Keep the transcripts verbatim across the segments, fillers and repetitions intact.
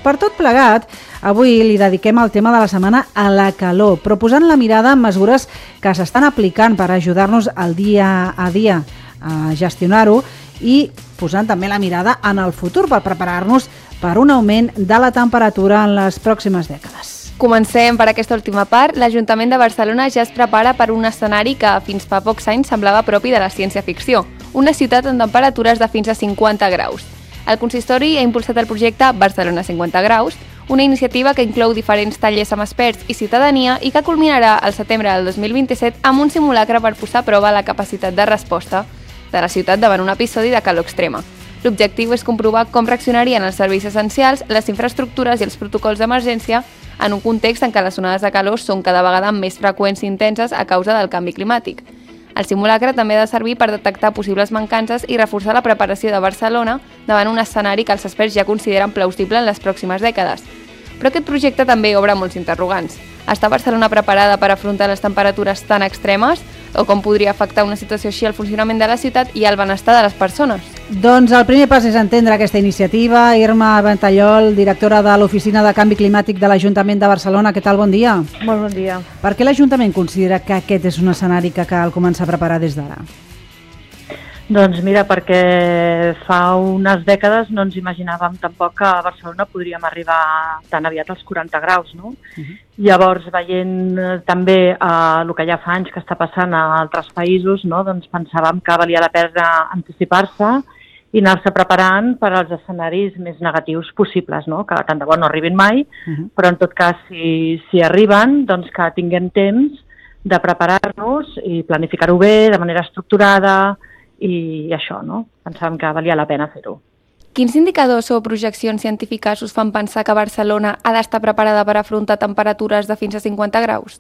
per tot plegat, avui li dediquem el tema de la setmana a la calor, proposant la mirada en mesures que s'estan aplicant per ajudar-nos al dia a dia a gestionar-ho i posant també la mirada en el futur per preparar-nos per un augment de la temperatura en les pròximes dècades. Comencem per aquesta última part. L'Ajuntament de Barcelona ja es prepara per un escenari que fins fa pocs anys semblava propi de la ciència-ficció, una ciutat amb temperatures de fins a cinquanta graus. El consistori ha impulsat el projecte Barcelona cinquanta graus, una iniciativa que inclou diferents tallers amb experts i ciutadania i que culminarà al setembre del dos mil vint-i-set amb un simulacre per posar a prova la capacitat de resposta de la ciutat davant un episodi de calor extrema. L'objectiu és comprovar com reaccionarien els serveis essencials, les infraestructures i els protocols d'emergència en un context en què les onades de calor són cada vegada més freqüents i intenses a causa del canvi climàtic. El simulacre també ha de servir per detectar possibles mancances i reforçar la preparació de Barcelona davant un escenari que els experts ja consideren plausible en les pròximes dècades. Però aquest projecte també obre molts interrogants. Està Barcelona preparada per afrontar les temperatures tan extremes? O com podria afectar una situació així al funcionament de la ciutat i al benestar de les persones? Doncs el primer pas és entendre aquesta iniciativa. Irma Ventallol, directora de l'Oficina de Canvi Climàtic de l'Ajuntament de Barcelona. Què tal? Bon dia. Molt bon dia. Per què l'Ajuntament considera que aquest és un escenari que cal començar a preparar des d'ara? Doncs mira, perquè fa unes dècades no ens imaginàvem tampoc que a Barcelona podríem arribar tan aviat als quaranta graus, no? Uh-huh. Llavors, veient també eh, el que ja fa anys que està passant a altres països, no? Doncs pensàvem que valia la pena anticipar-se i anar-se preparant per als escenaris més negatius possibles, no? Que tant de bo no arribin mai, uh-huh. però en tot cas, si, si arriben, doncs que tinguem temps de preparar-nos i planificar-ho bé, de manera estructurada, i això, no? Pensàvem que valia la pena fer-ho. Quins indicadors o projeccions científiques us fan pensar que Barcelona ha d'estar preparada per afrontar temperatures de fins a cinquanta graus?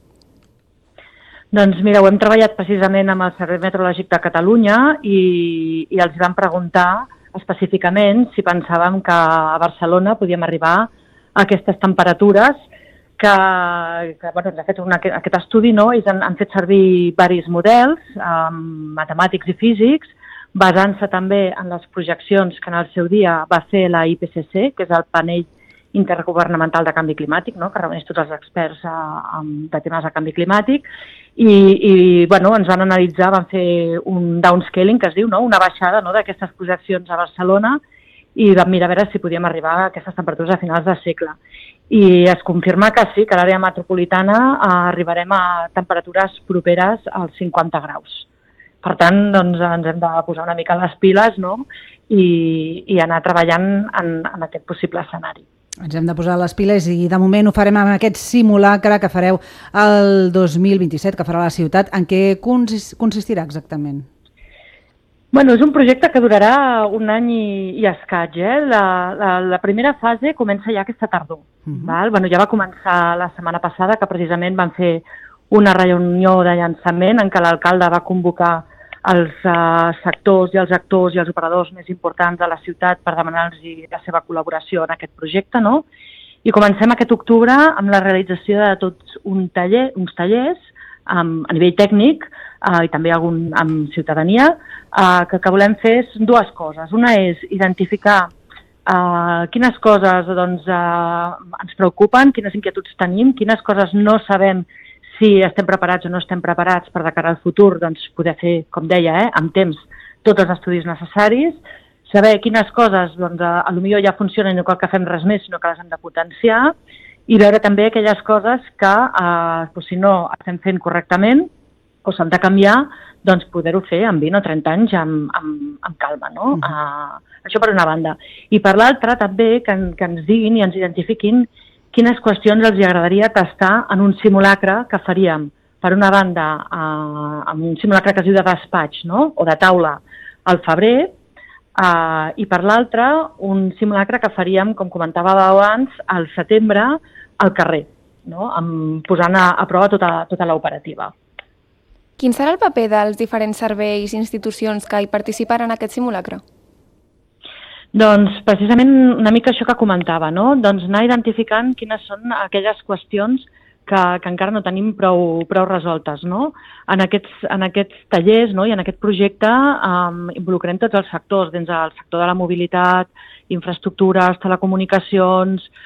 Doncs mira, ho hem treballat precisament amb el Servei Meteorològic de Catalunya i, i els vam preguntar específicament si pensàvem que a Barcelona podíem arribar a aquestes temperatures que, que bueno, ens ha fet una, aquest estudi, no? Ells han, han fet servir diversos models, um, matemàtics i físics, basant-se també en les projeccions que en el seu dia va fer la I P C C, que és el panell intergovernamental de canvi climàtic, no? Que reuneix tots els experts uh, de temes de canvi climàtic, i, i bueno, ens van analitzar, van fer un downscaling, que es diu, no? Una baixada, no? D'aquestes projeccions a Barcelona, i vam mirar a veure si podíem arribar a aquestes temperatures a finals de segle. I es confirma que sí, que a l'àrea metropolitana eh, arribarem a temperatures properes als cinquanta graus. Per tant, doncs, ens hem de posar una mica les piles, no? I, i anar treballant en, en aquest possible escenari. Ens hem de posar les piles i de moment ho farem amb aquest simulacre que fareu el dos mil vint-i-set, que farà la ciutat. En què consistirà exactament? Bueno, és un projecte que durarà un any i, i escaig. Eh? La, la, la primera fase comença ja aquesta tardor. Uh-huh. Val? Bueno, ja va començar la setmana passada, que precisament van fer una reunió de llançament en què l'alcalde va convocar els uh, sectors i els actors i els operadors més importants de la ciutat per demanar-los la seva col·laboració en aquest projecte, no? I comencem aquest octubre amb la realització de tots un taller, uns tallers um, a nivell tècnic uh, i també algun amb ciutadania, uh, que el que volem fer és dues coses. Una és identificar uh, quines coses doncs, uh, ens preocupen, quines inquietuds tenim, quines coses no sabem si estem preparats o no estem preparats per de cara al futur, doncs poder fer, com deia, eh, amb temps, tots els estudis necessaris, saber quines coses doncs, a, a lo millor ja funcionen i no cal que fem res més, sinó que les hem de potenciar, i veure també aquelles coses que, eh, doncs, si no estem fent correctament o s'han de canviar, doncs poder-ho fer en vint o trenta anys amb, amb, amb calma, no? Mm. Uh, això per una banda. I per l'altra també que, que ens diguin i ens identifiquin quines qüestions els agradaria tastar en un simulacre que faríem, per una banda, eh, amb un simulacre que es diu de despatx, no? O de taula al febrer, eh, i per l'altra, un simulacre que faríem, com comentava abans, al setembre al carrer, no? Amb, posant a, a prova tota, tota l'operativa. Quin serà el paper dels diferents serveis i institucions que hi participaran en aquest simulacre? Doncs precisament una mica això que comentava, no? Doncs anar identificant quines són aquelles qüestions que, que encara no tenim prou, prou resoltes, no? En aquests, en aquests tallers, no? I en aquest projecte um, involucrem tots els sectors, dins del sector de la mobilitat, infraestructures, telecomunicacions,